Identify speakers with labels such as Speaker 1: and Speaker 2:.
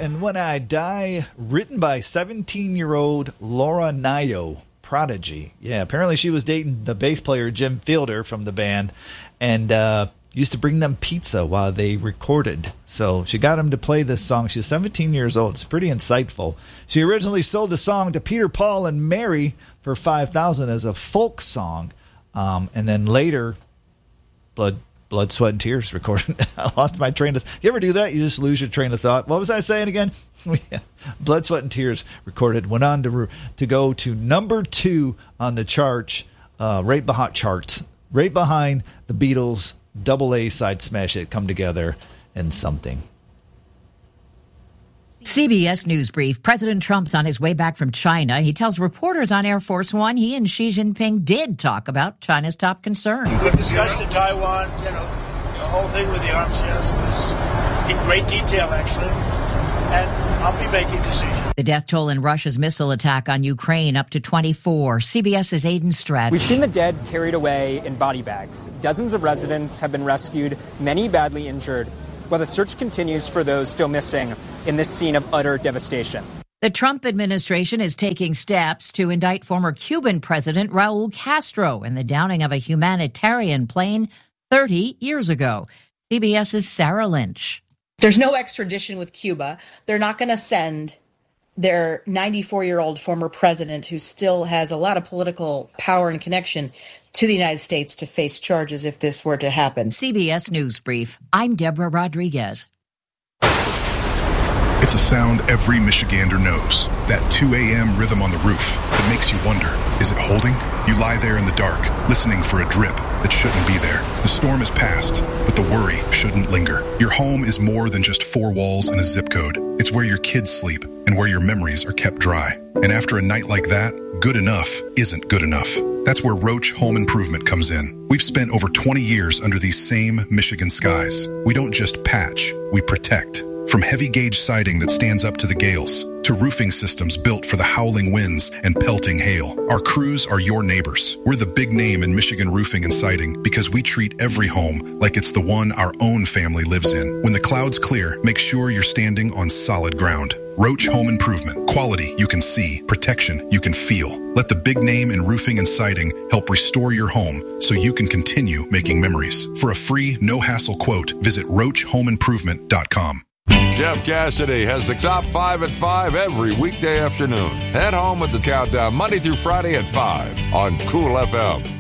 Speaker 1: and When I Die, written by 17-year-old Laura Nyro, Prodigy. Yeah, apparently she was dating the bass player Jim Fielder from the band and used to bring them pizza while they recorded. So she got him to play this song. She was 17 years old. It's pretty insightful. She originally sold the song to Peter, Paul, and Mary for $5,000 as a folk song. And then later, Blood, Sweat, and Tears recorded. I lost my train of... You ever do that? You just lose your train of thought. What was I saying again? Blood, Sweat, and Tears recorded. Went on to go to number 2 on the charts, right behind the Beatles' double A side smash hit, Come Together and Something.
Speaker 2: CBS News Brief. President Trump's on his way back from China. He tells reporters on Air Force One he and Xi Jinping did talk about China's top concern.
Speaker 3: We discussed the Taiwan, the whole thing with the arms test was in great detail, actually, and I'll be making decisions.
Speaker 2: The death toll in Russia's missile attack on Ukraine up to 24. CBS's Aidan Stratton.
Speaker 4: We've seen the dead carried away in body bags. Dozens of residents have been rescued, many badly injured, while the search continues for those still missing in this scene of utter devastation.
Speaker 2: The Trump administration is taking steps to indict former Cuban President Raul Castro in the downing of a humanitarian plane 30 years ago. CBS's Sarah Lynch.
Speaker 5: There's no extradition with Cuba. They're not going to send their 94-year-old former president, who still has a lot of political power and connection, to the United States to face charges if this were to happen.
Speaker 2: CBS News Brief. I'm Deborah Rodriguez.
Speaker 6: It's a sound every Michigander knows. That 2 a.m. rhythm on the roof that makes you wonder, is it holding? You lie there in the dark, listening for a drip that shouldn't be there. The storm is past, but the worry shouldn't linger. Your home is more than just 4 walls and a zip code. It's where your kids sleep and where your memories are kept dry. And after a night like that, good enough isn't good enough. That's where Roach Home Improvement comes in. We've spent over 20 years under these same Michigan skies. We don't just patch, we protect. From heavy gauge siding that stands up to the gales, to roofing systems built for the howling winds and pelting hail. Our crews are your neighbors. We're the big name in Michigan roofing and siding because we treat every home like it's the one our own family lives in. When the clouds clear, make sure you're standing on solid ground. Roach Home Improvement. Quality you can see, protection you can feel. Let the big name in roofing and siding help restore your home so you can continue making memories. For a free, no-hassle quote, visit roachhomeimprovement.com.
Speaker 7: Jeff Cassidy has the top 5 at 5 every weekday afternoon. Head home with the countdown Monday through Friday at 5 on Cool FM.